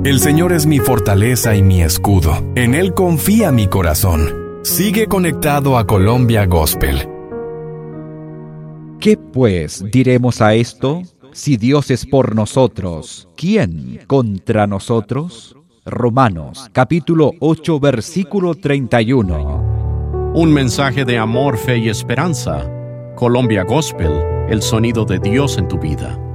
El Señor es mi fortaleza y mi escudo. En Él confía mi corazón. Sigue conectado a Colombia Gospel. ¿Qué pues diremos a esto? Si Dios es por nosotros, ¿quién contra nosotros? Romanos, capítulo 8, versículo 31. Un mensaje de amor, fe y esperanza. Colombia Gospel, el sonido de Dios en tu vida.